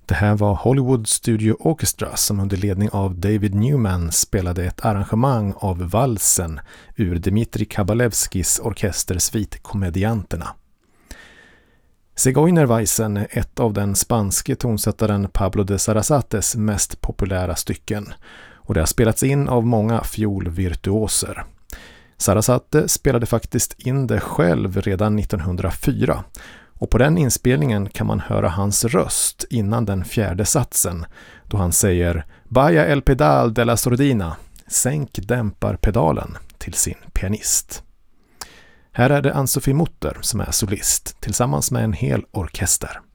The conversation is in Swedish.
Det här var Hollywood Studio Orchestra som under ledning av David Newman spelade ett arrangemang av valsen ur Dmitrij Kabalevskis orkestersvit Komedianterna. Zigeunerweisen är ett av den spanske tonsättaren Pablo de Sarasates mest populära stycken och det har spelats in av många fiolvirtuoser. Sarasate spelade faktiskt in det själv redan 1904 och på den inspelningen kan man höra hans röst innan den fjärde satsen då han säger «Baja el pedal de la sordina», sänk dämparpedalen till sin pianist. Här är det Ann-Sofie Mutter som är solist tillsammans med en hel orkester.